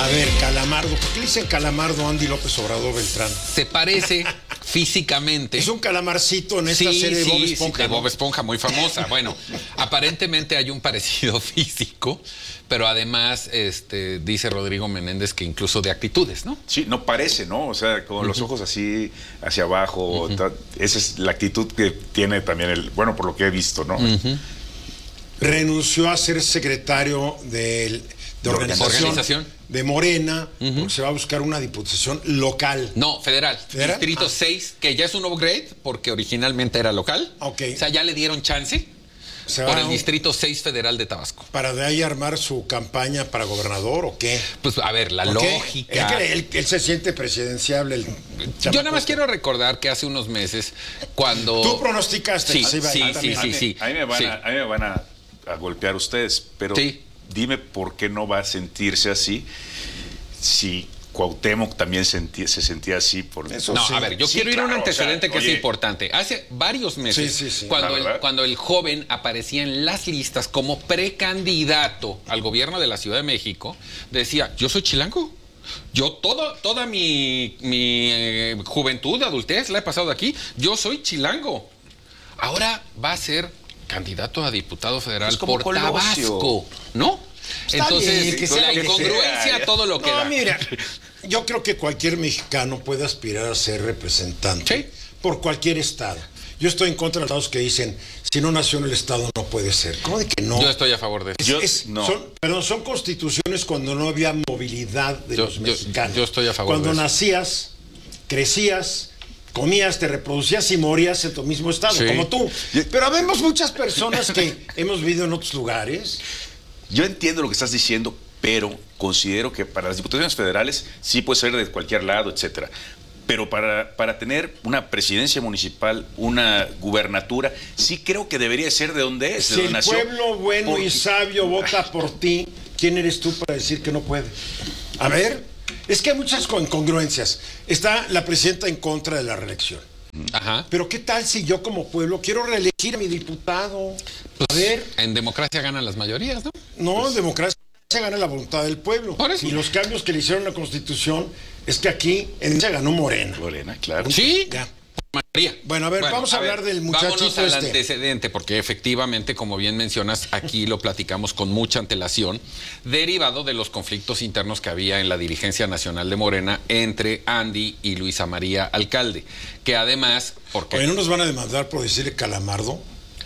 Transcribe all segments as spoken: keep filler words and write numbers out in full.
A ver, Calamardo. ¿Por qué le dicen Calamardo a Andy López Obrador Beltrán? Se parece físicamente. Es un calamarcito en esta sí, serie de sí, Bob Esponja. Sí, de ¿no? Bob Esponja, muy famosa. Bueno, aparentemente hay un parecido físico, pero además este, dice Rodrigo Menéndez que incluso de actitudes, ¿no? Sí, no parece, ¿no? O sea, con uh-huh. los ojos así hacia abajo. Uh-huh. Esa es la actitud que tiene también el, bueno, por lo que he visto, ¿no? Uh-huh. Renunció a ser secretario del, de organización, organización de Morena, uh-huh. porque se va a buscar una diputación local. No, federal. ¿Federal? Distrito ah. seis, que ya es un upgrade, porque originalmente era local. Okay. O sea, ya le dieron chance se por el Distrito seis Federal de Tabasco. ¿Para de ahí armar su campaña para gobernador o qué? Pues a ver, la lógica. Él, él, él se siente presidenciable. El Yo nada más quiero recordar que hace unos meses, cuando... Tú pronosticaste. Sí, sí, sí, sí, sí, sí. A mí me van, sí. a, a, mí me van a, a golpear ustedes, pero sí. dime por qué no va a sentirse así si Cuauhtémoc también sentía, se sentía así. Por eso. No, sí. a ver, yo sí, quiero ir claro, a un antecedente o sea, que oye, es importante. Hace varios meses, sí, sí, sí. Cuando, el, cuando el joven aparecía en las listas como precandidato al gobierno de la Ciudad de México, decía, yo soy chilango. Yo todo, toda mi, mi eh, juventud, adultez, la he pasado aquí. Yo soy chilango. Ahora va a ser candidato a diputado federal por Colosio. Tabasco, ¿no? Está Entonces, bien, que la incongruencia, todo lo que no, da. Mira, yo creo que cualquier mexicano puede aspirar a ser representante ¿sí? por cualquier estado. Yo estoy en contra de los que dicen, si no nació en el estado no puede ser. ¿Cómo de que no? Yo estoy a favor de eso. Es, es, no. son, perdón, son constituciones cuando no había movilidad de yo, los mexicanos. Yo, yo estoy a favor cuando de eso. Cuando nacías, crecías, comías, te reproducías y morías en tu mismo estado, sí. como tú. Pero vemos muchas personas que hemos vivido en otros lugares. Yo entiendo lo que estás diciendo, pero considero que para las diputaciones federales sí puede ser de cualquier lado, etcétera. Pero para, para tener una presidencia municipal, una gubernatura, sí creo que debería ser de donde es, si de donde nació. Si el pueblo bueno porque... y sabio vota por ti, ¿quién eres tú para decir que no puede? A ver, es que hay muchas incongruencias. Está la presidenta en contra de la reelección. Ajá. Pero ¿qué tal si yo como pueblo quiero reelegir a mi diputado? Pues, a ver. En democracia ganan las mayorías, ¿no? No, pues, en democracia gana la voluntad del pueblo. Por eso. Y los cambios que le hicieron a la Constitución es que aquí en ella ganó Morena. Morena, claro. Sí. Ya. María. Bueno, a ver, bueno, vamos a, a hablar ver, del muchachito vámonos al este. antecedente, porque efectivamente, como bien mencionas, aquí lo platicamos con mucha antelación, derivado de los conflictos internos que había en la dirigencia nacional de Morena entre Andy y Luisa María Alcalde, que además... porque Oye, ¿no nos van a demandar por decirle Calamardo?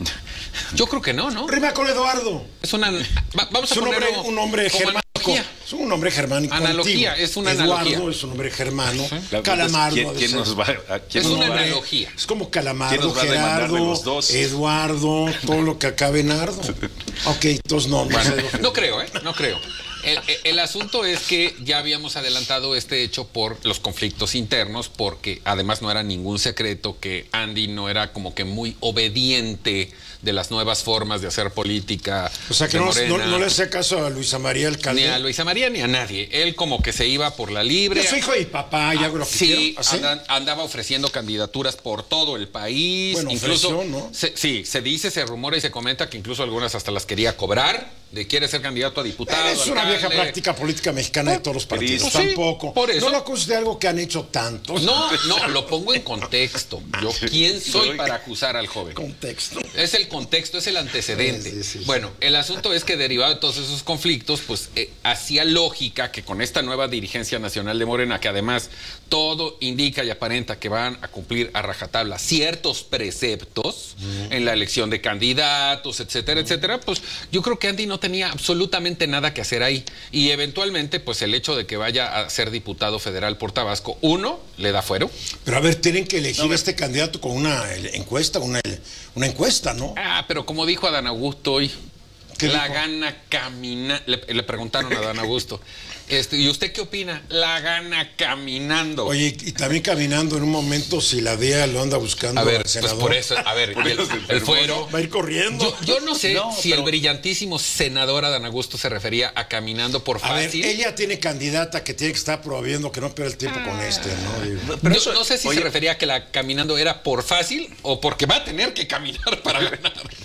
Yo creo que no, ¿no? Rima con Eduardo. Es una... Va, vamos es a un nombre, un nombre germánico. Analogía. Es un nombre germánico. Analogía, antiguo. es una Eduardo analogía. es un nombre germano. ¿Sí? Calamardo. ¿Quién, quién nos va, a, quién es nos una va? analogía. Es como Calamardo, ¿Quién nos va Gerardo, a de los dos? Eduardo, todo lo que acabe en Ardo. Ok, entonces no. No, bueno, sé. no creo, ¿eh? No creo. El, el asunto es que ya habíamos adelantado este hecho por los conflictos internos, porque además no era ningún secreto que Andy no era como que muy obediente de las nuevas formas de hacer política. O sea que no, no, no le hacía caso a Luisa María Alcalde. Ni a Luisa María ni a nadie. Él como que se iba por la libre. Yo soy hijo de papá, ya hago lo que sí, quiero. ¿Así? Andan, andaba ofreciendo candidaturas por todo el país. Bueno, incluso, ofreció, ¿no? Se, sí, se dice, se rumora y se comenta que incluso algunas hasta las quería cobrar. De quiere ser candidato a diputado. Es una alcalde. vieja práctica política mexicana de todos los partidos. Sí, Tampoco. Por eso. No lo acuses de algo que han hecho tantos. No, no, lo pongo en contexto. Yo, ¿quién soy para acusar al joven? Contexto. Es el contexto, es el antecedente. Sí, sí, sí. Bueno, el asunto es que derivado de todos esos conflictos, pues eh, hacía lógica que con esta nueva dirigencia nacional de Morena, que además todo indica y aparenta que van a cumplir a rajatabla ciertos preceptos mm. en la elección de candidatos, etcétera, mm. etcétera, pues yo creo que Andy no tenía absolutamente nada que hacer ahí. Y eventualmente, pues el hecho de que vaya a ser diputado federal por Tabasco, uno, le da fuero. Pero a ver, tienen que elegir no, a este candidato con una encuesta, una, una encuesta, ¿no? Ah, pero como dijo Adán Augusto hoy, la dijo? gana camina. Le, le preguntaron a Adán Augusto. Este, ¿y usted qué opina? La gana caminando. Oye, y también caminando en un momento si la D E A lo anda buscando a ver, al senador. Pues por eso, a ver, el, el, el fuero. Va a ir corriendo. Yo, yo no sé no, si pero... el brillantísimo senador Adán Augusto se refería a caminando por fácil. A ver, ella tiene candidata que tiene que estar promoviendo que no pierda el tiempo ah. con este, ¿no? Pero yo eso, no sé si oye, se refería a que la caminando era por fácil o porque va a tener que caminar para ganar.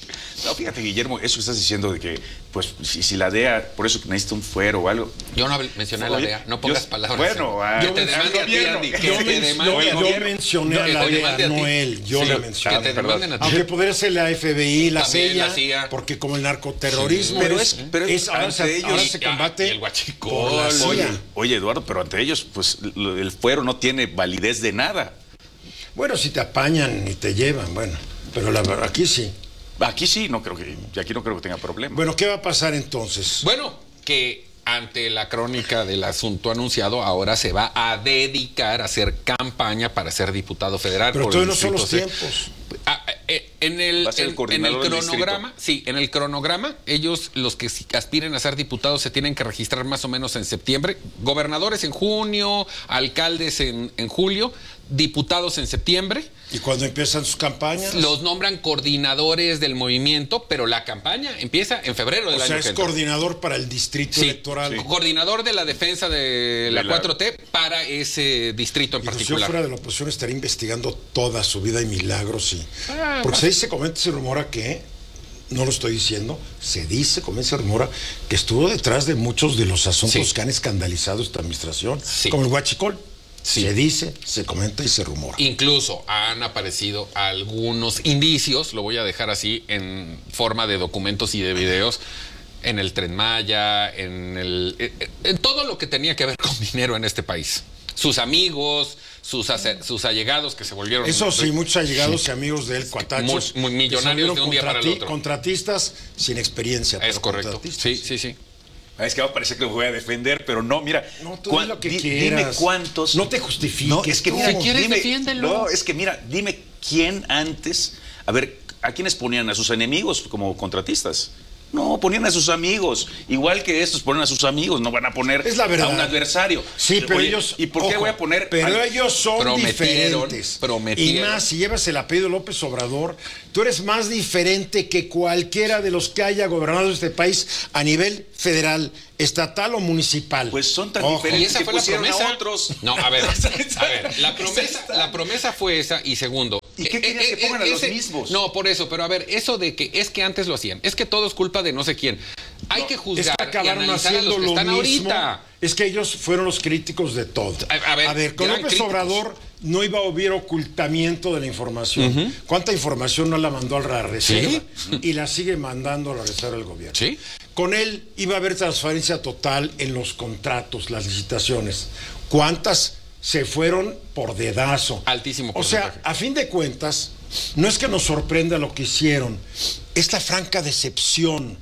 No, fíjate, Guillermo, eso que estás diciendo de que, pues, si, si la D E A, por eso necesita un fuero o algo. Yo no mencioné a la D E A, no pongas yo, palabras. Bueno, en... a, que te demande a ti, Andy. Que Yo, te men demande yo, a ti. yo mencioné a la D E A, no él. Yo sí, la mencioné. Que te demanden a ti. Aunque podría ser la F B I, la También C I A, la C I A, porque como el narcoterrorismo pero es, es, pero es ahora, se, ellos, ahora se combate y el huachicol, por la C I A. Oye, oye, Eduardo, pero ante ellos, pues, el fuero no tiene validez de nada. Bueno, si te apañan y te llevan, bueno, pero la, aquí sí. Aquí sí, no creo que, aquí no creo que tenga problema. Bueno, ¿qué va a pasar entonces? Bueno, que ante la crónica del asunto anunciado, ahora se va a dedicar a hacer campaña para ser diputado federal. Pero por todavía el no son los distrito C. tiempos. Ah, eh, en el, Va a ser el en- en coordinador el del cronograma, sí, en el cronograma, ellos, los que sí aspiren a ser diputados, se tienen que registrar más o menos en septiembre. Gobernadores en junio, alcaldes en, en julio, diputados en septiembre. ¿Y cuando empiezan sus campañas? Los nombran coordinadores del movimiento, pero la campaña empieza en febrero del O año sea, que es entra. coordinador para el distrito Sí, electoral. sí. Coordinador de la defensa de la, De la- cuatro T para ese distrito en Y pues yo particular. fuera de la oposición estaría investigando toda su vida y milagros, sí. Ah, Porque va. se dice, comenta, se rumora que, no lo estoy diciendo, se dice, comenta, se rumora que estuvo detrás de muchos de los asuntos Sí. que han escandalizado esta administración, Sí. como el huachicol. Sí. Se dice, se comenta y se rumora. Incluso han aparecido algunos indicios, lo voy a dejar así, en forma de documentos y de videos, en el Tren Maya, en, el, en, en todo lo que tenía que ver con dinero en este país. Sus amigos, sus, ace- sus allegados que se volvieron... Eso sí, muchos allegados y amigos de él, cuatachos. Muy- muy que millonarios salieron de un día para el contrati- otro. Contratistas sin experiencia. Es pero correcto. contratistas. Sí, sí, sí. Ah, es que va a parecer que lo voy a defender, pero no, mira. No, tú cuán- di lo que di- quieras. Dime cuántos. No te justifiques. No, es que ¿cómo? mira, Si quieres, dime- defiéndelo. No, es que mira, dime quién antes. A ver, ¿a quiénes ponían? ¿A sus enemigos como contratistas? No, ponían a sus amigos. Igual que estos ponen a sus amigos, no van a poner Es la verdad. a un adversario. Sí, pero Oye, ellos. ¿y por qué ojo, voy a poner? Pero al- ellos son Prometieron, diferentes. prometieron. Y más, si llevas el apellido López Obrador, tú eres más diferente que cualquiera de los que haya gobernado este país a nivel federal, estatal o municipal. Pues son tan Ojo. diferentes. Y esa que fue la pusieron a promesa. otros. No, a ver, a ver, la promesa, Exacto. la promesa fue esa y segundo. ¿Y qué eh, querías eh, que pongan a los ese- mismos? No, por eso, pero a ver, eso de que es que antes lo hacían, es que todo es culpa de no sé quién. Hay que Es juzgar que y acabaron analizar a haciendo los que lo están mismo. ahorita. Es que ellos fueron los críticos de todo. A- a ver, con gran López críticos. Obrador no iba a haber ocultamiento de la información. ¿Cuánta información no la mandó a la reserva? Y la sigue mandando a la reserva del gobierno. Sí. Con él iba a haber transparencia total en los contratos, las licitaciones. ¿Cuántas se fueron por dedazo? Altísimo O sea, porcentaje. a fin de cuentas, no es que nos sorprenda lo que hicieron, es la franca decepción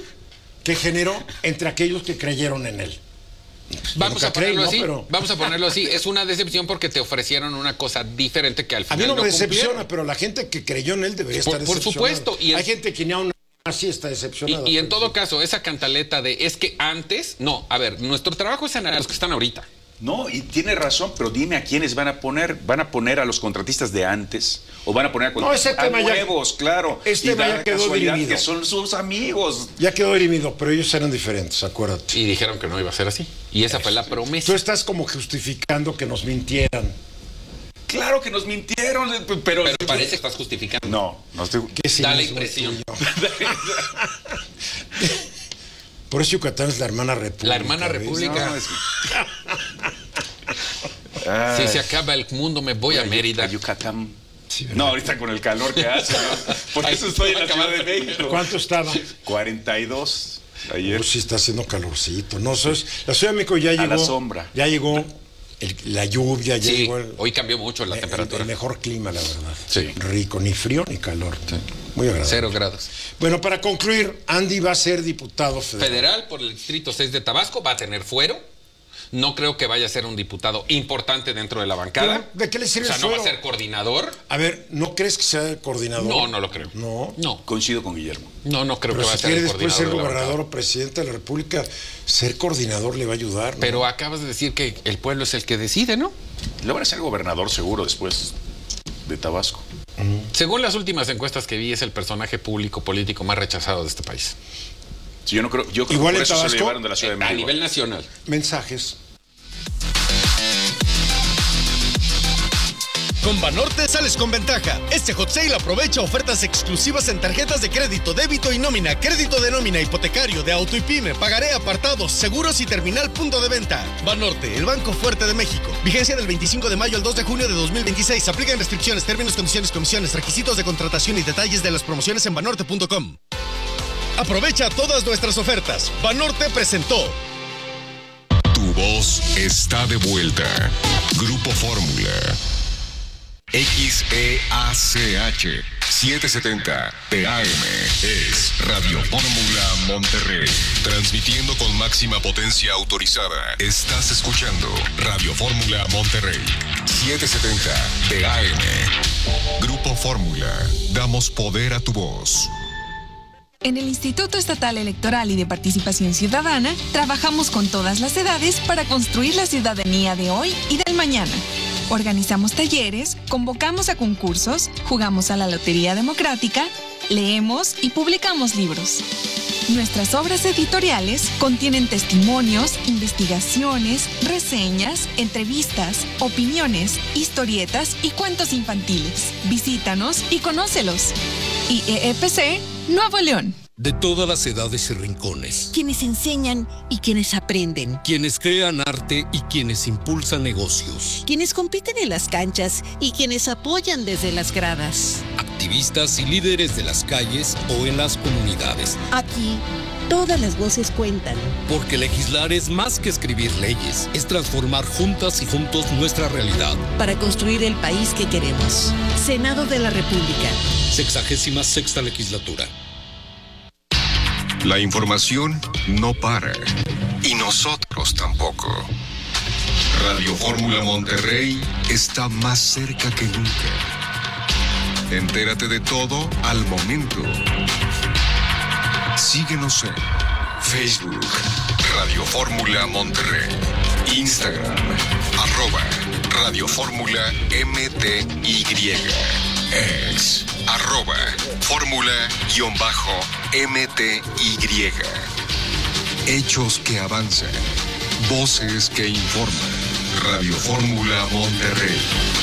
que generó entre aquellos que creyeron en él. Vamos nunca a ponerlo creí, ¿no? así. Pero- Vamos a ponerlo así. Es una decepción porque te ofrecieron una cosa diferente que al A final mí no me cumplieron. decepciona, pero la gente que creyó en él debería Por- estar por decepcionada. supuesto, y en- Hay gente que ni aún así está Y, decepcionada. y en pero todo sí. caso, esa cantaleta de es que antes, no, a ver, nuestro trabajo es analizar a los que están ahorita. No, y tiene razón, pero dime a quiénes van a poner. ¿Van a poner a los contratistas de antes? ¿O van a poner a, No, ese a tema ya- nuevos, claro? este y tema da ya la quedó casualidad dirimido. que son sus amigos. Ya quedó dirimido, pero ellos eran diferentes, acuérdate. Y dijeron que no iba a ser así. Y esa fue la promesa. Tú estás como justificando que nos mintieran. Claro que nos mintieron, pero... Pero parece que estás justificando. No, no estoy... Qué Da la cinismo impresión. tuyo. Por eso Yucatán es la hermana república. La hermana ¿ves? república. No, es- Ay, Si se acaba el mundo, me voy a Mérida. a Yucatán. Sí, ¿verdad? No, ahorita con el calor que hace, ¿no? Por Ay, eso estoy en la acaba Ciudad de de- México. ¿Cuánto estaba? cuarenta y dos ayer. Pues sí está haciendo calorcito. No, ¿sabes? La Ciudad de México ya llegó. la sombra. Ya llegó el- la lluvia, ya Sí, llegó el, hoy cambió mucho la el- temperatura. el mejor clima, la verdad. Sí. Rico, ni frío ni calor. Muy agradable. Cero grados. Bueno, para concluir, Andy va a ser diputado federal. Federal por el distrito seis de Tabasco, va a tener fuero. No creo que vaya a ser un diputado importante dentro de la bancada. Pero, ¿de qué le sirve O sea, el no va a fuero? ser coordinador. A ver, ¿no crees que sea el coordinador? No, no lo creo. No. No, Coincido con Guillermo. no, no creo Pero que vaya si a ser quiere el después coordinador ser de la gobernador bancada. o presidente de la República, ser coordinador le va a ayudar, ¿no? Pero acabas de decir que el pueblo es el que decide, ¿no? Lo van a ser gobernador seguro después de Tabasco. Según las últimas encuestas que vi, es el personaje público político más rechazado de este país. Sí, yo no creo, yo creo Igual que por en eso se Tabasco, lo llevaron de la Ciudad de A México. nivel nacional. Mensajes. Con Banorte sales con ventaja. Este hot sale aprovecha ofertas exclusivas en tarjetas de crédito, débito y nómina, crédito de nómina, hipotecario, de auto y pyme, pagaré, apartados, seguros y terminal punto de venta. Banorte, el banco fuerte de México. Vigencia del veinticinco de mayo al dos de junio de dos mil veintiséis. Aplican restricciones, términos, condiciones, comisiones, requisitos de contratación y detalles de las promociones en banorte punto com. Aprovecha todas nuestras ofertas. Banorte presentó. Tu voz está de vuelta. Grupo Fórmula. X E A C H setecientos setenta T A M es Radio Fórmula Monterrey. Transmitiendo con máxima potencia autorizada. Estás escuchando Radio Fórmula Monterrey. setecientos setenta T A M. Grupo Fórmula. Damos poder a tu voz. En el Instituto Estatal Electoral y de Participación Ciudadana, trabajamos con todas las edades para construir la ciudadanía de hoy y del mañana. Organizamos talleres, convocamos a concursos, jugamos a la Lotería Democrática, leemos y publicamos libros. Nuestras obras editoriales contienen testimonios, investigaciones, reseñas, entrevistas, opiniones, historietas y cuentos infantiles. Visítanos y conócelos. I E E P C Nuevo León. De todas las edades y rincones. Quienes enseñan y quienes aprenden. Quienes crean arte y quienes impulsan negocios. Quienes compiten en las canchas y quienes apoyan desde las gradas. Activistas y líderes de las calles o en las comunidades. Aquí, todas las voces cuentan. Porque legislar es más que escribir leyes. Es transformar juntas y juntos nuestra realidad. Para construir el país que queremos. Senado de la República. Sexagésima sexta legislatura. La información no para. Y nosotros tampoco. Radio Fórmula Monterrey está más cerca que nunca. Entérate de todo al momento. Síguenos en Facebook, Radio Fórmula Monterrey. Instagram, arroba Radio Fórmula M T Y. Ex, arroba Fórmula-M T Y. Hechos que avanzan. Voces que informan. Radio Fórmula Monterrey.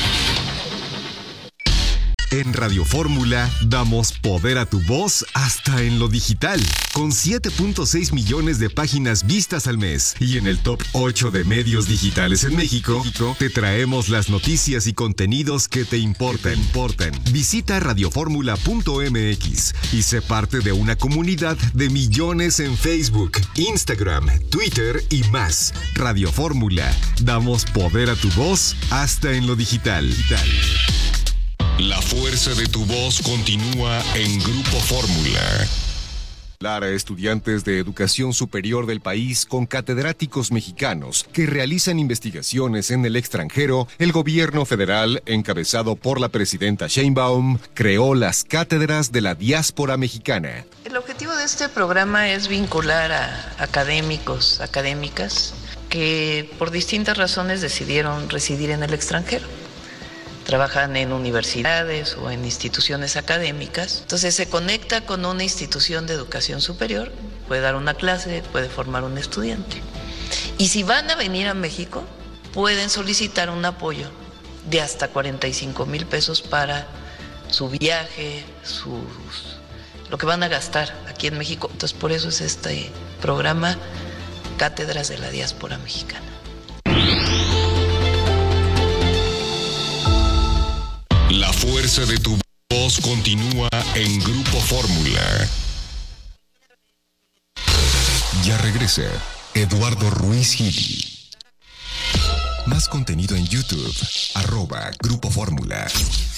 En Radio Fórmula damos poder a tu voz hasta en lo digital, con siete punto seis millones de páginas vistas al mes. Y en el top ocho de medios digitales en México, te traemos las noticias y contenidos que te importan. importan. Visita radio fórmula punto m x y sé parte de una comunidad de millones en Facebook, Instagram, Twitter y más. Radio Fórmula, damos poder a tu voz hasta en lo digital. digital. La fuerza de tu voz continúa en Grupo Fórmula. A estudiantes de educación superior del país con catedráticos mexicanos que realizan investigaciones en el extranjero, el gobierno federal, encabezado por la presidenta Sheinbaum, creó las cátedras de la diáspora mexicana. El objetivo de este programa es vincular a académicos, académicas, que por distintas razones decidieron residir en el extranjero. Trabajan en universidades o en instituciones académicas, entonces se conecta con una institución de educación superior, puede dar una clase, puede formar un estudiante. Y si van a venir a México, pueden solicitar un apoyo de hasta cuarenta y cinco mil pesos para su viaje, sus, lo que van a gastar aquí en México. Entonces por eso es este programa Cátedras de la Diáspora Mexicana. La fuerza de tu voz continúa en Grupo Fórmula. Ya regresa Eduardo Ruiz Gili. Más contenido en YouTube, arroba Grupo Fórmula.